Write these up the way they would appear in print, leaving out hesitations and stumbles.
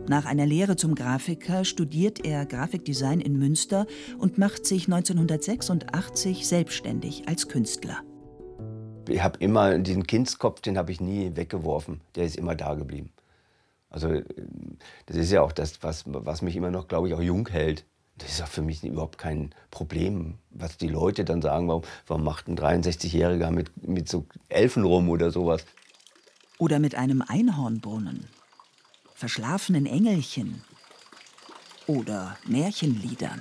Nach einer Lehre zum Grafiker studiert er Grafikdesign in Münster und macht sich 1986 selbstständig als Künstler. Ich habe immer diesen Kindskopf, den habe ich nie weggeworfen. Der ist immer da geblieben. Also das ist ja auch das, was mich immer noch, glaube ich, auch jung hält. Das ist auch für mich überhaupt kein Problem, was die Leute dann sagen, warum macht ein 63-Jähriger mit so Elfen rum oder sowas. Oder mit einem Einhornbrunnen, verschlafenen Engelchen oder Märchenliedern.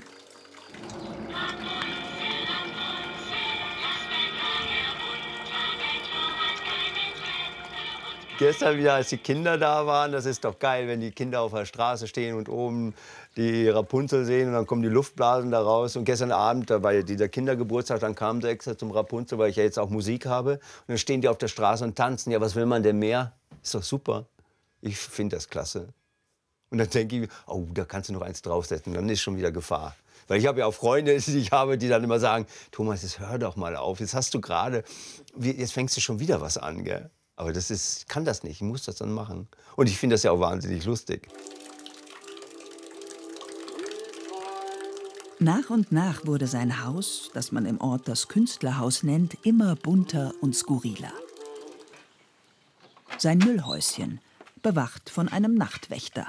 Gestern wieder, als die Kinder da waren, das ist doch geil, wenn die Kinder auf der Straße stehen und oben die Rapunzel sehen und dann kommen die Luftblasen da raus. Und gestern Abend, da war ja dieser Kindergeburtstag, dann kamen sie extra zum Rapunzel, weil ich ja jetzt auch Musik habe. Und dann stehen die auf der Straße und tanzen. Ja, was will man denn mehr? Ist doch super. Ich finde das klasse. Und dann denke ich, oh, da kannst du noch eins draufsetzen, dann ist schon wieder Gefahr. Weil ich habe ja auch Freunde, die ich habe, die dann immer sagen, Thomas, jetzt hör doch mal auf, jetzt hast du gerade, jetzt fängst du schon wieder was an, gell? Aber ich kann das nicht, ich muss das dann machen. Und ich finde das ja auch wahnsinnig lustig. Nach und nach wurde sein Haus, das man im Ort das Künstlerhaus nennt, immer bunter und skurriler. Sein Müllhäuschen, bewacht von einem Nachtwächter.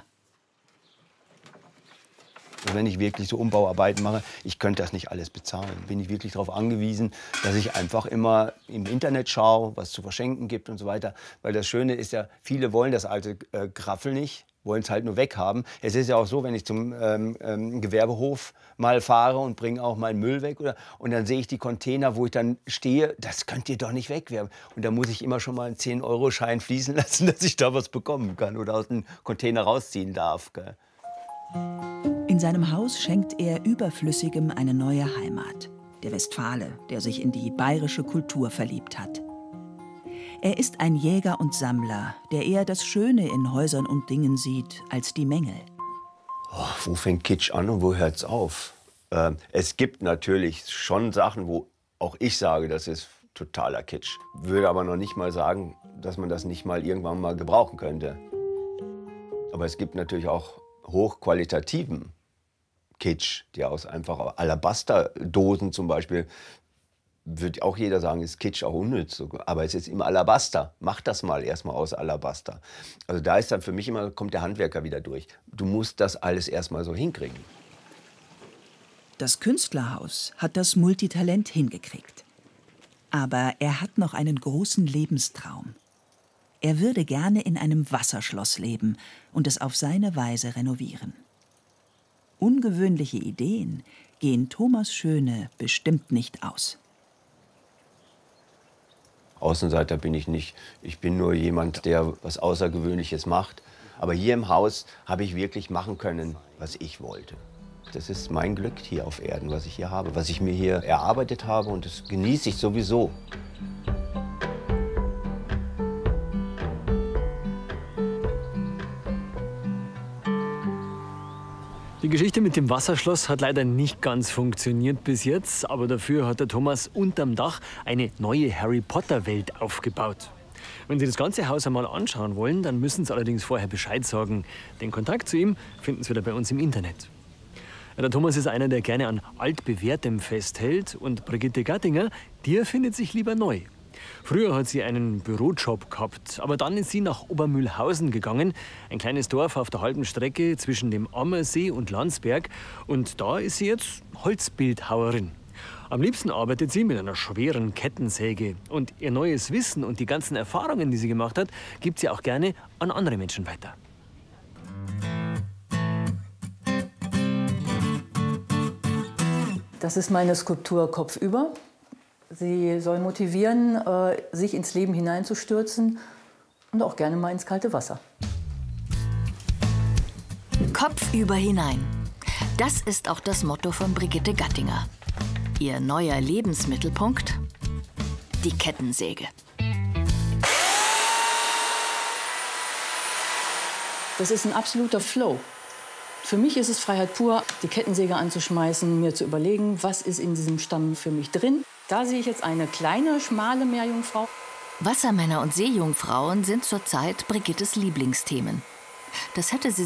Wenn ich wirklich so Umbauarbeiten mache, ich könnte das nicht alles bezahlen. Bin ich wirklich darauf angewiesen, dass ich einfach immer im Internet schaue, was zu verschenken gibt und so weiter. Weil das Schöne ist ja, viele wollen das alte Graffel nicht, wollen es halt nur weghaben. Es ist ja auch so, wenn ich zum Gewerbehof mal fahre und bringe auch meinen Müll weg, und dann sehe ich die Container, wo ich dann stehe, das könnt ihr doch nicht wegwerfen. Und da muss ich immer schon mal einen 10-Euro-Schein fließen lassen, dass ich da was bekommen kann oder aus dem Container rausziehen darf. Gell? In seinem Haus schenkt er Überflüssigem eine neue Heimat. Der Westfale, der sich in die bayerische Kultur verliebt hat. Er ist ein Jäger und Sammler, der eher das Schöne in Häusern und Dingen sieht, als die Mängel. Oh, wo fängt Kitsch an und wo hört's auf? Es gibt natürlich schon Sachen, wo auch ich sage, das ist totaler Kitsch. Würde aber noch nicht mal sagen, dass man das nicht mal irgendwann mal gebrauchen könnte. Aber es gibt natürlich auch hochqualitativen Kitsch, der aus einfach Alabasterdosen zum Beispiel, würde auch jeder sagen, ist Kitsch auch unnütz. Aber es ist immer Alabaster. Mach das mal erstmal aus Alabaster. Also da ist dann für mich immer, kommt der Handwerker wieder durch. Du musst das alles erstmal so hinkriegen. Das Künstlerhaus hat das Multitalent hingekriegt. Aber er hat noch einen großen Lebenstraum. Er würde gerne in einem Wasserschloss leben und es auf seine Weise renovieren. Ungewöhnliche Ideen gehen Thomas Schöne bestimmt nicht aus. Außenseiter bin ich nicht. Ich bin nur jemand, der was Außergewöhnliches macht. Aber hier im Haus habe ich wirklich machen können, was ich wollte. Das ist mein Glück hier auf Erden, was ich hier habe, was ich mir hier erarbeitet habe, und das genieße ich sowieso. Die Geschichte mit dem Wasserschloss hat leider nicht ganz funktioniert bis jetzt, aber dafür hat der Thomas unterm Dach eine neue Harry-Potter-Welt aufgebaut. Wenn Sie das ganze Haus einmal anschauen wollen, dann müssen Sie allerdings vorher Bescheid sagen. Den Kontakt zu ihm finden Sie wieder bei uns im Internet. Der Thomas ist einer, der gerne an altbewährtem festhält, und Brigitte Gattinger, die erfindet sich lieber neu. Früher hat sie einen Bürojob gehabt, aber dann ist sie nach Obermühlhausen gegangen, ein kleines Dorf auf der halben Strecke zwischen dem Ammersee und Landsberg, und da ist sie jetzt Holzbildhauerin. Am liebsten arbeitet sie mit einer schweren Kettensäge, und ihr neues Wissen und die ganzen Erfahrungen, die sie gemacht hat, gibt sie auch gerne an andere Menschen weiter. Das ist meine Skulptur kopfüber. Sie soll motivieren, sich ins Leben hineinzustürzen und auch gerne mal ins kalte Wasser. Kopfüber hinein. Das ist auch das Motto von Brigitte Gattinger. Ihr neuer Lebensmittelpunkt? Die Kettensäge. Das ist ein absoluter Flow. Für mich ist es Freiheit pur, die Kettensäge anzuschmeißen, mir zu überlegen, was ist in diesem Stamm für mich drin. Da sehe ich jetzt eine kleine, schmale Meerjungfrau. Wassermänner und Seejungfrauen sind zurzeit Brigittes Lieblingsthemen. Das hätte sie